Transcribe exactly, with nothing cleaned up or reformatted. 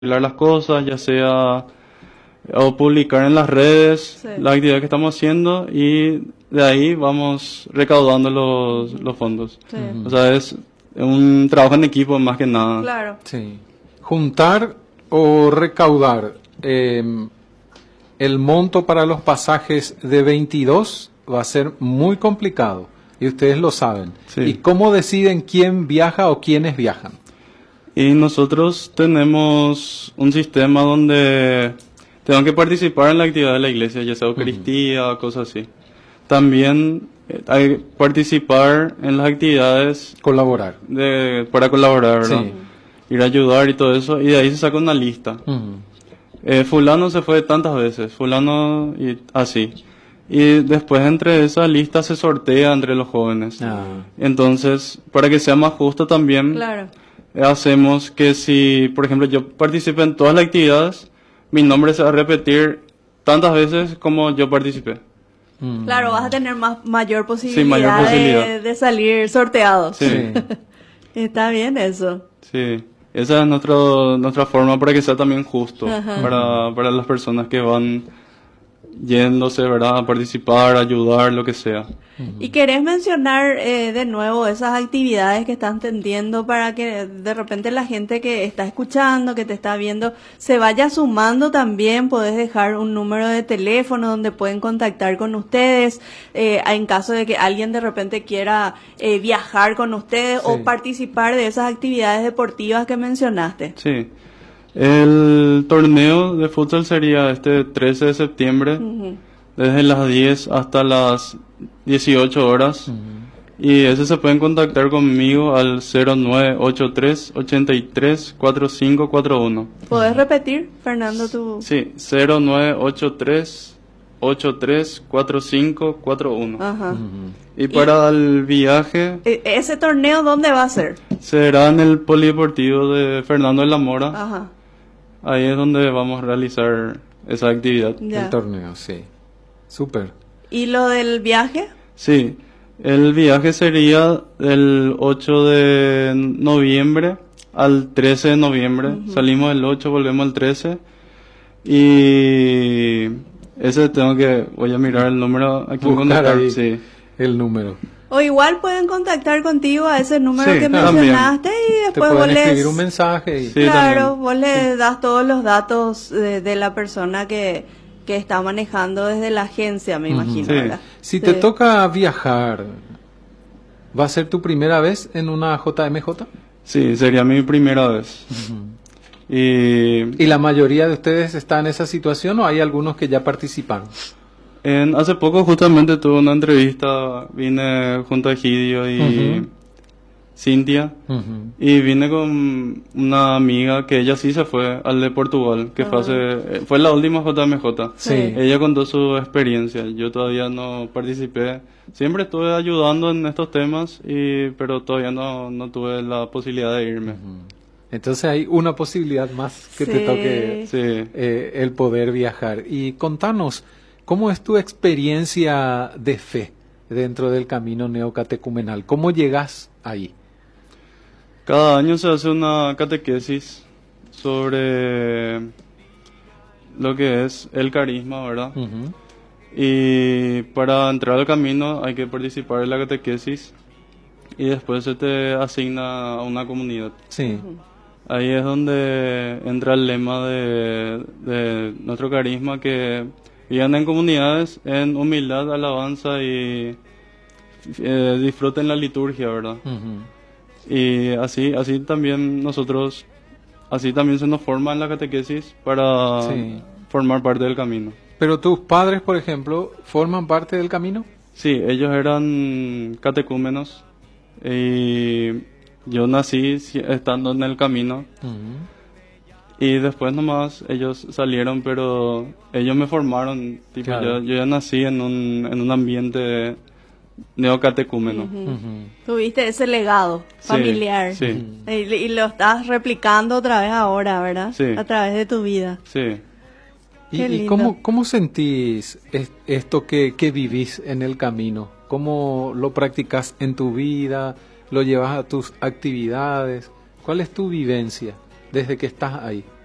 las cosas, ya sea o publicar en las redes Sí. la actividad que estamos haciendo y de ahí vamos recaudando los, los fondos. Sí. O sea, es un trabajo en equipo más que nada. Claro. Sí. Juntar o recaudar eh, el monto para los pasajes de veintidós va a ser muy complicado y ustedes lo saben. Sí. ¿Y cómo deciden quién viaja o quiénes viajan? Y nosotros tenemos un sistema donde tengo que participar en la actividad de la iglesia, ya sea Eucaristía, cosas así. También eh, hay que participar en las actividades Colaborar. de, para colaborar, ¿verdad? Sí. Ir a ayudar y todo eso, y de ahí se saca una lista. Ujú. Eh, fulano se fue tantas veces, fulano y así. Y después entre esa lista se sortea entre los jóvenes. Ah. Entonces, para que sea más justo también, Claro. eh, hacemos que si, por ejemplo, yo participé en todas las actividades, mi nombre se va a repetir tantas veces como yo participé. Mm. Claro, vas a tener más, mayor posibilidad, mayor de- posibilidad. De, salir sorteado. Sí. Sí. Está bien eso. Sí, esa es nuestro, nuestra forma para que sea también justo Ajá. para, para las personas que van yéndose, ¿verdad? A participar, a ayudar, lo que sea. ¿Y querés mencionar eh, de nuevo esas actividades que están tendiendo para que de repente la gente que está escuchando, que te está viendo, se vaya sumando también? Podés dejar un número de teléfono donde pueden contactar con ustedes eh, en caso de que alguien de repente quiera eh, viajar con ustedes Sí. o participar de esas actividades deportivas que mencionaste. Sí. El torneo de futsal sería este trece de septiembre, Ujú. desde las diez hasta las dieciocho horas. Ujú. Y ese se pueden contactar conmigo al cero nueve ocho tres, ochenta y tres, cuarenta y cinco cuarenta y uno. ¿Podés repetir, Fernando, tu...? Sí, cero nueve ocho tres, ochenta y tres, cuarenta y cinco cuarenta y uno. Ajá. Ujú. Y para el viaje E- ¿Ese torneo dónde va a ser? será en el Polideportivo de Fernando de la Mora. Ajá. Ahí es donde vamos a realizar esa actividad. Ya. El torneo, sí. Súper. ¿Y lo del viaje? Sí, el viaje sería del ocho de noviembre al trece de noviembre. Salimos el ocho, volvemos el trece. Y ese tengo que, voy a mirar el número aquí. Buscar contactar, ahí sí. el número. O igual pueden contactar contigo a ese número Sí, que también. mencionaste y Te después vos pueden les... escribir un mensaje y... Sí. claro, también. vos le das todos los datos de, de la persona que, que está manejando desde la agencia, me Ujú. imagino, Sí. ¿verdad? Si Sí. te toca viajar, ¿va a ser tu primera vez en una J M J? Sí, sería mi primera vez. Y ¿Y la mayoría de ustedes está en esa situación o hay algunos que ya participaron? en, hace poco justamente tuve una entrevista, vine junto a Egidio y Ujú. Cintia. Y vine con una amiga que ella sí se fue al de Portugal, que fue Ah. hace, eh, fue la última J M J. Sí. Ella contó su experiencia, yo todavía no participé. Siempre estuve ayudando en estos temas, y, pero todavía no, no tuve la posibilidad de irme. Entonces hay una posibilidad más que te Sí. toque Sí. eh, el poder viajar. Y contanos, ¿cómo es tu experiencia de fe dentro del camino neocatecumenal? ¿Cómo llegas ahí? Cada año se hace una catequesis sobre lo que es el carisma, ¿verdad? Ujú. Y para entrar al camino hay que participar en la catequesis y después se te asigna a una comunidad. Sí. Ahí es donde entra el lema de, de nuestro carisma, que vivan en comunidades en humildad, alabanza y eh, disfruten la liturgia, ¿verdad? Ujú. Y así, así también nosotros, así también se nos forma en la catequesis para Sí. formar parte del camino. Pero tus padres, por ejemplo, ¿forman parte del camino? Sí, ellos eran catecúmenos y yo nací si- estando en el camino y después nomás ellos salieron, pero ellos me formaron, tipo, Claro. yo, yo ya nací en un, en un ambiente neocatecúmeno. Ujú. Ujú. Tuviste ese legado Sí, familiar. sí. Y, y lo estás replicando otra vez ahora, ¿verdad? Sí. A través de tu vida. Sí. ¿Y, Qué y lindo. cómo, cómo sentís es- esto que, que vivís en el camino? ¿Cómo lo practicas en tu vida? ¿Lo llevas a tus actividades? ¿Cuál es tu vivencia desde que estás ahí?